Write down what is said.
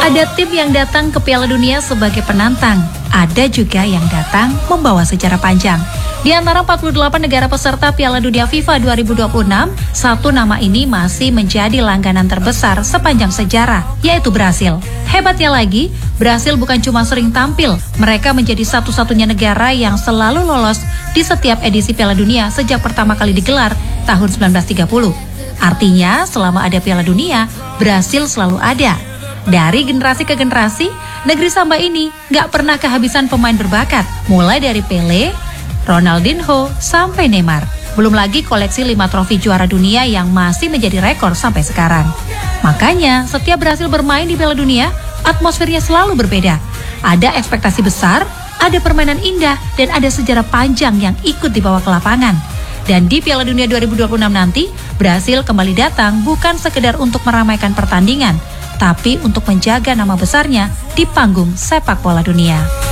Ada tim yang datang ke Piala Dunia sebagai penantang, ada juga yang datang membawa sejarah panjang. Di antara 48 negara peserta Piala Dunia FIFA 2026, satu nama ini masih menjadi langganan terbesar sepanjang sejarah, yaitu Brasil. Hebatnya lagi, Brasil bukan cuma sering tampil, mereka menjadi satu-satunya negara yang selalu lolos di setiap edisi Piala Dunia sejak pertama kali digelar tahun 1930. Artinya, selama ada Piala Dunia, Brasil selalu ada. Dari generasi ke generasi, negeri Samba ini nggak pernah kehabisan pemain berbakat, mulai dari Pele, Ronaldinho, sampai Neymar. Belum lagi koleksi 5 trofi juara dunia yang masih menjadi rekor sampai sekarang. Makanya, setiap Brasil bermain di Piala Dunia, atmosfernya selalu berbeda. Ada ekspektasi besar, ada permainan indah, dan ada sejarah panjang yang ikut dibawa ke lapangan. Dan di Piala Dunia 2026 nanti, Brasil kembali datang bukan sekedar untuk meramaikan pertandingan, tapi untuk menjaga nama besarnya di panggung sepak bola dunia.